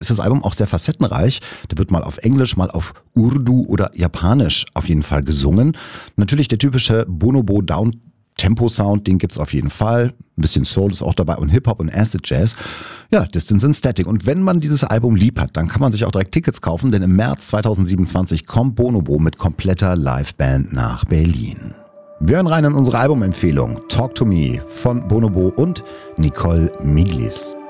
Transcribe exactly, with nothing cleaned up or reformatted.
ist das Album auch sehr facettenreich. Da wird mal auf Englisch, mal auf Urdu oder Japanisch auf jeden Fall gesungen. Natürlich der typische Bonobo Down Tempo-Sound, den gibt's auf jeden Fall. Ein bisschen Soul ist auch dabei und Hip-Hop und Acid Jazz. Ja, Distance and Static. Und wenn man dieses Album lieb hat, dann kann man sich auch direkt Tickets kaufen, denn im März zweitausendsiebenundzwanzig kommt Bonobo mit kompletter Liveband nach Berlin. Wir hören rein in unsere Albumempfehlung Talk to Me von Bonobo und Nicole Miglis.